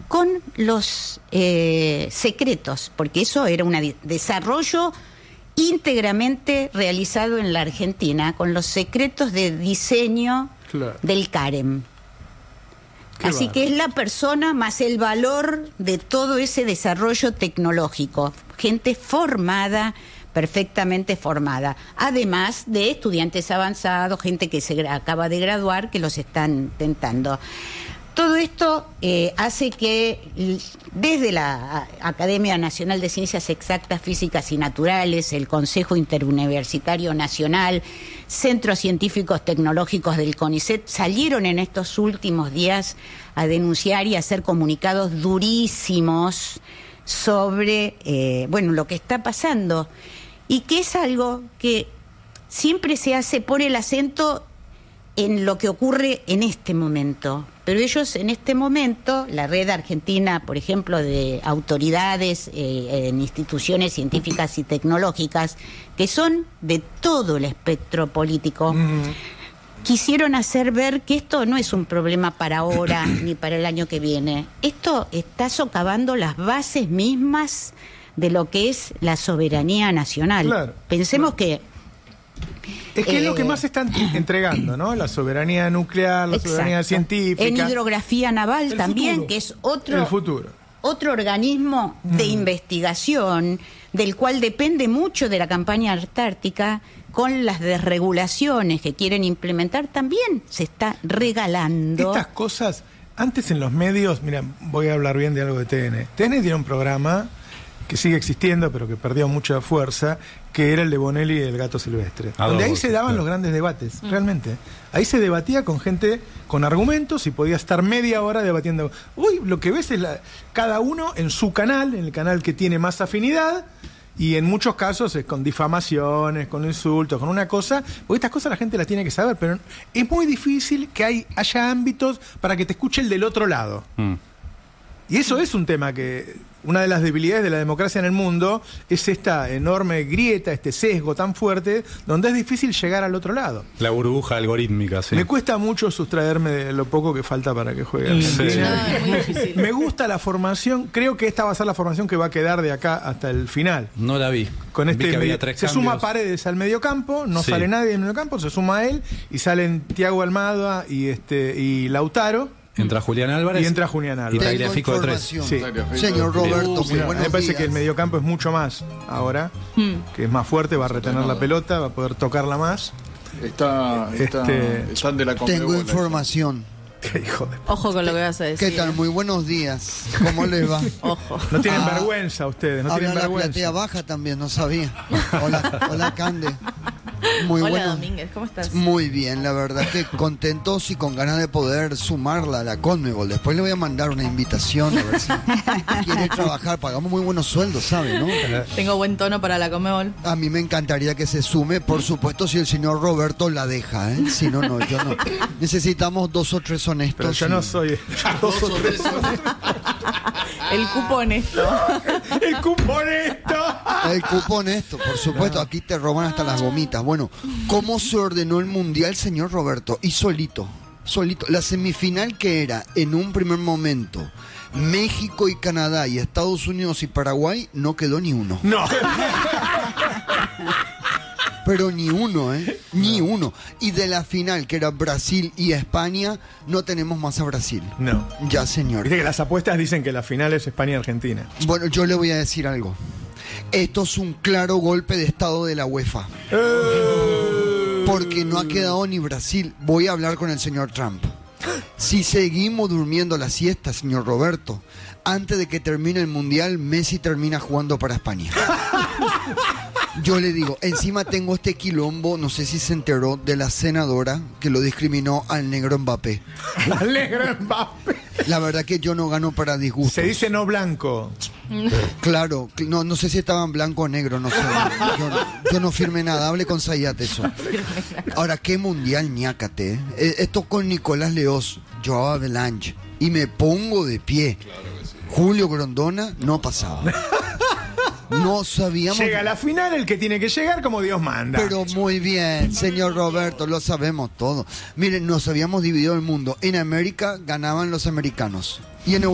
con los secretos, porque eso era un desarrollo íntegramente realizado en la Argentina, con los secretos de diseño del CAREM. Así que es la persona más el valor de todo ese desarrollo tecnológico. Gente formada, perfectamente formada. Además de estudiantes avanzados, gente que se acaba de graduar, que los están tentando. Todo esto hace que desde la Academia Nacional de Ciencias Exactas, Físicas y Naturales, el Consejo Interuniversitario Nacional, Centros Científicos Tecnológicos del CONICET, salieron en estos últimos días a denunciar y a hacer comunicados durísimos sobre lo que está pasando, y que es algo que siempre se hace, pone el acento en lo que ocurre en este momento. Pero ellos en este momento, la red argentina, por ejemplo, de autoridades en instituciones científicas y tecnológicas, que son de todo el espectro político, quisieron hacer ver que esto no es un problema para ahora ni para el año que viene. Esto está socavando las bases mismas de lo que es la soberanía nacional. Claro, Pensemos que... Es que es lo que más están entregando, ¿no? La soberanía nuclear, la soberanía científica. En hidrografía naval el también, futuro. que es otro... El futuro. Otro organismo de investigación del cual depende mucho de la campaña antártica, con las desregulaciones que quieren implementar, también se está regalando. Estas cosas, antes en los medios, mira, voy a hablar bien de algo de TN. TN tiene un programa que sigue existiendo, pero que perdió mucha fuerza, que era el de Bonelli y el gato silvestre. Donde ahí se daban los grandes debates, realmente. Ahí se debatía con gente con argumentos y podía estar media hora debatiendo. Uy, lo que ves es cada uno en su canal, en el canal que tiene más afinidad, y en muchos casos es con difamaciones, con insultos, con una cosa, porque estas cosas la gente las tiene que saber, pero es muy difícil que haya ámbitos para que te escuche el del otro lado. Y eso es un tema que, una de las debilidades de la democracia en el mundo es esta enorme grieta, este sesgo tan fuerte, donde es difícil llegar al otro lado. La burbuja algorítmica, sí. Me cuesta mucho sustraerme de lo poco que falta para que juegue Argentina. Sí. No, es muy difícil. Me gusta la formación, creo que esta va a ser la formación que va a quedar de acá hasta el final. No la vi. Con Vi que había 3 se cambios. suma Paredes al mediocampo, no sale nadie del mediocampo, se suma él y salen Thiago Almada y Lautaro. Entra Julián Álvarez. Y entra Julián Álvarez. Y Tagliafico de 3. Sí. Señor Roberto, muy buenos Me parece días. que el mediocampo es mucho más ahora, que es más fuerte, va a retener la pelota, va a poder tocarla más. Están de la Conmebol. Tengo información. Qué hijo de... Ojo con lo que vas a decir. ¿Qué tal? Muy buenos días. ¿Cómo les va? Ojo. No tienen vergüenza ustedes, no tienen Habla la platea vergüenza. baja también, no sabía. Hola Cande. Muy Hola bueno. Domínguez, ¿cómo estás? Muy bien, la verdad que contentos y con ganas de poder sumarla a la Conmebol. Después le voy a mandar una invitación a ver si quiere trabajar. Pagamos muy buenos sueldos, ¿sabe? ¿No? Tengo buen tono para la Conmebol. A mí me encantaría que se sume, por supuesto, si el señor Roberto la deja, ¿eh? Si no, no, yo no. Necesitamos 2 o 3 honestos. Pero yo no soy... 2 o 3 honestos. El cupo honesto. ¡El cupo honesto! El cupo honesto, por supuesto. Aquí te roban hasta las gomitas. Bueno, ¿cómo se ordenó el mundial, señor Roberto? Y solito. La semifinal, que era en un primer momento México y Canadá y Estados Unidos y Paraguay, no quedó ni uno. No. Pero ni uno, ¿eh? Ni uno. Y de la final, que era Brasil y España, no tenemos más a Brasil. No. Ya, señor. Viste que las apuestas dicen que la final es España-Argentina. Bueno, yo le voy a decir algo. Esto es un claro golpe de estado de la UEFA. Porque no ha quedado ni Brasil. Voy a hablar con el señor Trump. Si seguimos durmiendo la siesta, señor Roberto, antes de que termine el Mundial, Messi termina jugando para España. Yo le digo, encima tengo este quilombo, no sé si se enteró, de la senadora que lo discriminó al negro Mbappé. Al negro Mbappé. La verdad que yo no gano para disgusto. Se dice no blanco. Claro, no sé si estaban blanco o negro, no sé. Yo no firmé nada, hable con Zayat eso. Ahora, qué mundial, ñácate. Esto con Nicolás Leoz, Joao Avalanche, y me pongo de pie. Julio Grondona no pasaba. No sabíamos. Llega a la final el que tiene que llegar como Dios manda. Pero muy bien, señor Roberto, lo sabemos todo. Miren, nos habíamos dividido el mundo. En América ganaban los americanos y en